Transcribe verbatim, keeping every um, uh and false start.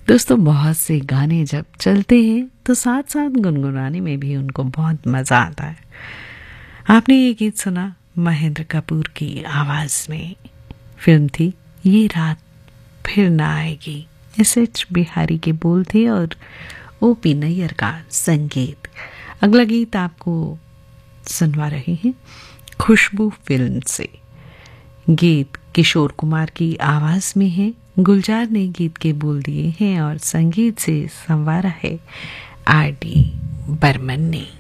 दोस्तों, बहुत से गाने जब चलते हैं तो साथ साथ गुनगुनाने में भी उनको बहुत मज़ा आता है। आपने ये गीत सुना महेंद्र कपूर की आवाज़ में। फिल्म थी ये रात फिर ना आएगी। एस एच बिहारी के बोल थे और ओ पी नैयर का संगीत। अगला गीत आपको सुनवा रहे हैं खुशबू फिल्म से। गीत किशोर कुमार की आवाज़ में है। गुलजार ने गीत के बोल दिए हैं और संगीत से संवारा है आर डी बर्मन ने।